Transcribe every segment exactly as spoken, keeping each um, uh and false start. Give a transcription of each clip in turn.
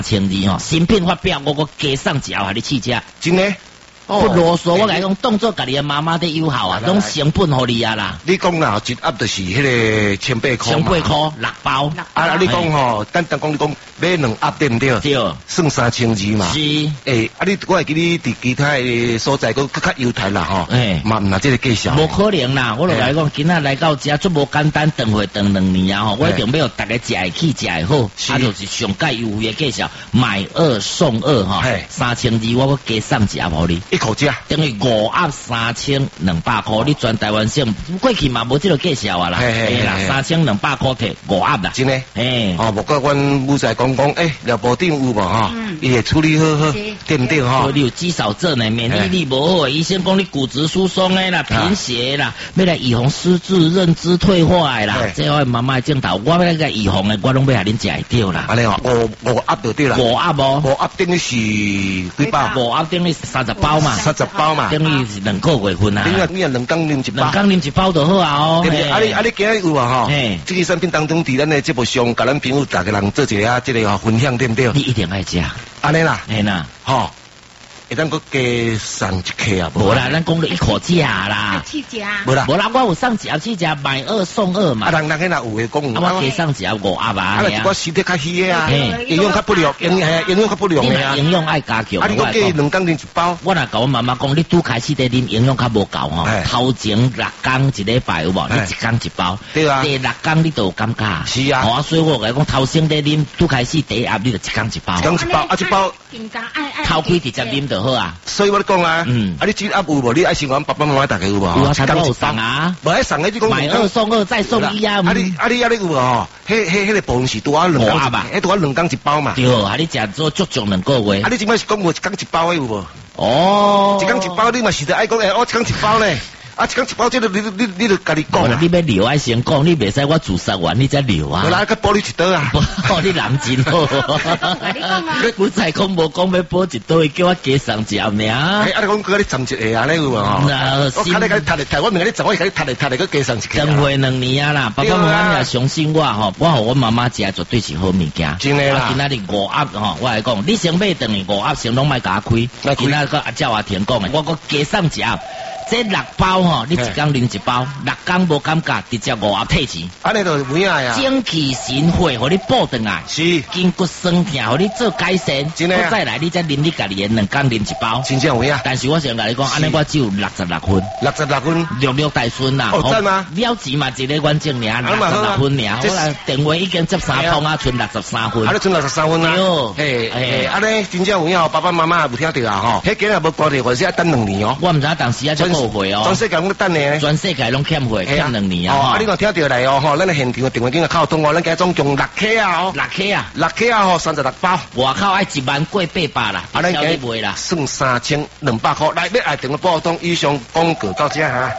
千二吼，新品发表，我我加送一盒，互你试吃。 真的。 不啰嗦，我甲你讲，当做家己的妈妈在友好啊，拢成本互你啊啦。 你讲啦，一盒就是迄个千八块千八块六包。 啊，你讲吼，等等讲你讲买两盒对不对？ 对。 算三千二嘛。 是。 诶，啊你我会记你伫其他的所在佫较优待啦吼。诶。嘛毋拿这个介绍。 无可能啦，我就来讲，今仔来到遮，足无简单，等会等两年啊吼，我一定要大家食会起，食会好，啊就是上介优惠的介绍，买二送二哈，三千二我佫加送一盒互你。 口价等于五盒三千两百块，你全台湾省过去嘛无这个介绍啊啦，嘿啦，三千两百块摕五盒啦， 真诶， 嘿， 哦，无甲阮母仔讲讲，诶，廖部长有无吼？伊会处理好好，对不对吼？ 你有肌少症诶，免疫力无好，医生讲你骨质疏松诶啦，贫血啦，要来预防失智、认知退化诶啦，这我妈妈镜头，我要来个预防诶，我拢要互恁食会着啦。 安尼哦，五五盒就对啦， 五盒无？ 五盒等于是几包？ 五盒等于三十包嘛。 三十包嘛， 等于是两个月份啊。 你啊，你啊，两工啉一包， 两工啉一包就好啊哦。 对不对？啊你啊你今日有啊吼？这个产品当中，伫咱的节目上，甲咱朋友大家人做一下这个分享，对不对？ 你一定爱食。 安尼啦， 嘿啦， 吼。会当佫加送一克啊？ 无啦，咱讲了一口价啦。 去食。 无啦，无啦，我有送一盒去食，买二送二嘛。 啊，人人迄若有诶讲。 啊，我加送一盒五盒啊。 啊，一个实体较虚诶啊，营养较不良，营养营养较不良诶啊。 营养爱加强。 啊，你讲加两工啉一包。 我若甲我妈妈讲，你拄开始在啉营养较无够吼，头前六工一礼拜有无？你一工一包。 对啊。 第六工你都有感觉。 是啊。 哦，所以我甲讲，头先在啉，拄开始第一盒你就一工一包。 一工一包，啊，一包。 头开直接啉就好啊。 所以我讲啊，嗯，啊，你这盒有无？你爱先阮爸爸妈妈大家有无？ 有啊，差不多有送啊。 无爱送诶，你讲买二送二再送一啊。 啊你啊你啊你有无吼？迄迄迄个部分是拄啊两工嘛，迄拄啊两工一包嘛。 对，啊你食做足足两个月。 啊你即摆是讲无一工一包诶有无？ 哦， 一工一包你嘛是得爱讲诶，我一工一包呢。啊，一工一包，这个你你你就家己讲啊！你要留爱先讲，你袂使我自杀完你再留啊！ 我来个保你一刀啊！ 保你人真好。我再讲无讲要保一刀，叫我加送一盒尔。 啊，你讲叫你站一下啊，你有无？我看你甲你踢嚟踢，我明你站，我甲你踢嚟踢嚟，佮加送一個。 等会两年啊啦，爸爸妈妈也相信我吼，我和我妈妈食绝对是好物件。 真诶啦！ 今仔日五盒吼，我来讲，你先买等于五盒，先拢卖甲我开。今仔个阿照阿田讲诶，我佮加送一盒。这六包吼，你一工啉一包，六工无感觉，直接五盒退钱。 安尼就有影啊！ 精气神血，互你补转来。 是。筋骨酸痛，互你做改善。 真诶。 再来，你再啉你家己的两工啉一包。 真正有影。 但是我想甲你讲，安尼我只有六十六分。 六十六分。 六六大顺啦。 哦，真吗？ 了钱嘛，一个关键尔，六十六分尔。我来电话已经接三通啊，剩六十三分。 啊，你剩六十三分啊？嘿，嘿，安尼真正有影，爸爸妈妈有听到啊吼。迄个也无挂电话，是要等两年哦。 我毋知当时啊，真后悔哦。 全世界拢等呢。 全世界拢欠费，欠两年啊！ 啊，你若听到来哦，吼，咱的现场的电话今日靠通哦，咱家总共六 K 啊，哦， 六 K 啊， 六 K 啊，吼，三十六包， 外口爱一万过八百啦，啊，咱家卖啦， 算三千两百块，来要爱电话拨通，以上广告到这哈。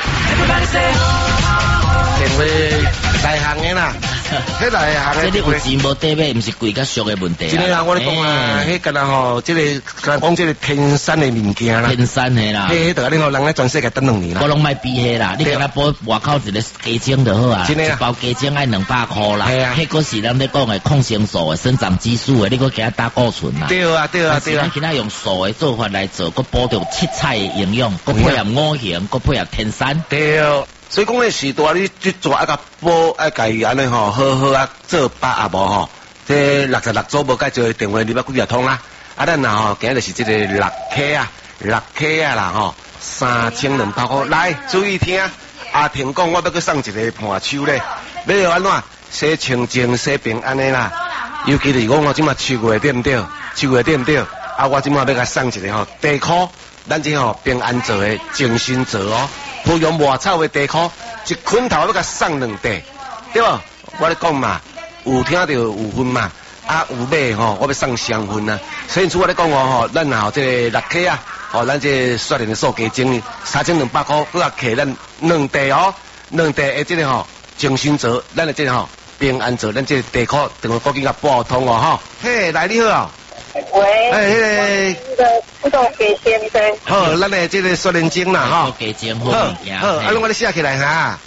电话内行的啦，迄内行的。 这你有钱无地买，毋是贵甲俗的问题。 真诶啦，我咧讲啊，迄个啦吼，即个讲讲即个天山的物件啦。 天山的啦。 迄迄个你吼，人咧全世界等两年啦。 我拢卖比迄啦，你今仔补外口一个鸡精就好啊。 真诶啦。 一包鸡精爱两百块啦。 系啊。 迄个是咱咧讲的抗生素的、生长激素的，你个给它打固醇啦。 对啊，对啊，对啊。 咱今仔用素的做法来做，佮补着七彩的营养，佮配合五行，佮配合天山。 对。所以讲咧，时代你去做一个补，爱家己安尼吼，好好啊做八啊无吼，这六十六组无介做电话你要几啊通啦？啊，咱呐吼，今日就是这个六 K 啊，六 K 啊啦吼，三千两百块，来注意听，阿婷讲我要去送一个盘手咧，要安怎洗清净、洗平安尼啦，尤其是讲我即马秋月对毋对？秋月对毋对？啊，我即马要甲送一个吼地壳，咱这吼平安做的精心做哦。不用外草的地壳，一捆头要甲送两地，对无？我咧讲嘛，有听到有分嘛，啊有买吼，我要送双份啊。所以我咧讲哦吼，咱吼这六 K 啊，吼咱这雪莲的素鸡精三千两百块，搁甲摕咱两地哦，两地的这个吼精心做，咱的这个吼平安做，咱这地壳等我赶紧甲拨通哦吼。嘿，来你好啊。 喂， 哎，迄个，这个鸡精对。 好，咱的这个雪莲精啦，哈。 鸡精好。 好，好，啊，拢我咧写起来哈。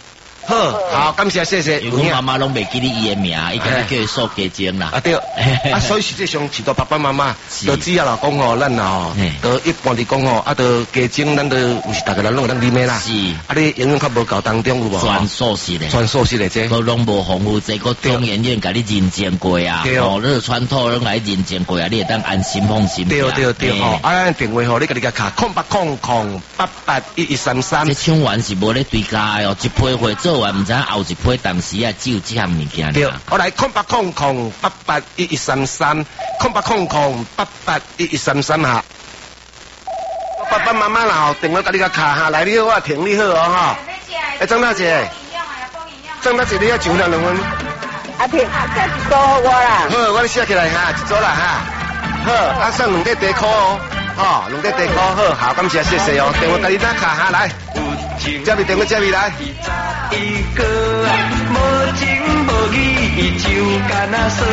好，好，感谢谢谢。 因为妈妈拢袂记得伊的名，伊今日叫伊数加精啦。 啊对，啊所以实际上许多爸爸妈妈都只要啦讲吼，咱啦吼，都一般嚟讲吼，啊都加精，咱都有时大家人拢有咱啉的啦。 是， 啊你营养较无够当中有无？ 全素食的， 全素食的这， 都拢无丰富，这个中研院甲你认证过啊，哦，热穿透拢来认证过啊，你会当安心放心。 对对对，吼，啊咱电话吼，你家己甲卡空八空空八八一一三三。 这唱完是无咧对家的哦，一批货做完，唔知后一批，当时啊只有这项物件。 对，我来空八空空八八一一三三，空八空空八八一一三三哈。爸爸妈妈啦，电话甲你甲卡下来，你好我听你好哦哈。哎，张大姐，张大姐你要上两两分。 啊，听啊，这一组我啦。 好，我你写起来哈，一组啦哈。好，啊送两块地壳哦，哈，两块地壳好，好，感谢谢谢哦，电话甲你打卡下来。接咪电话接咪来。一个无情无义就干那说。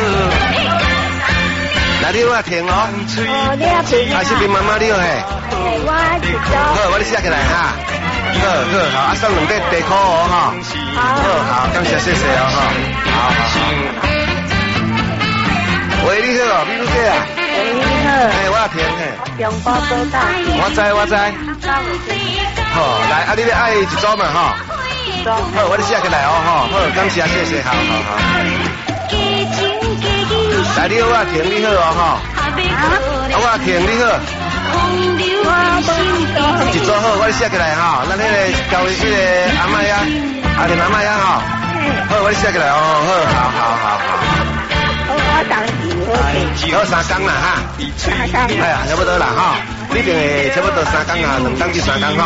来，你我听哦。 哦，你要听啊。 还是你妈妈你好嘿。 我一组。 好，我你写起来哈。好好好，啊送两块地壳哦哈。好，好，感谢谢谢哦哈。好好好。喂，你好，你好姐啊。 喂，你好。 哎，我听嘿。 中国多大？ 我知我知。好，来，啊，你咧爱一组嘛哈？好，我咧写起来哦哈。好，感谢谢谢，好好好。来，你好，我听你好哦哈。啊，我听你好。一组好，我咧写起来哈。咱迄个交迄个阿妈呀，阿玲阿妈呀哈。好，我咧写起来哦。好，好好好好。 我当时好三工啦哈。 三工。 哎呀，差不多啦哈。你定会差不多三工啊，两工至三工哈。